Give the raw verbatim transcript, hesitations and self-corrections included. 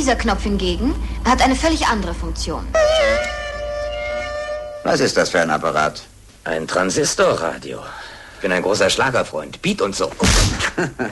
Dieser Knopf hingegen hat eine völlig andere Funktion. Was ist das für ein Apparat? Ein Transistorradio. Ich bin ein großer Schlagerfreund. Beat und so.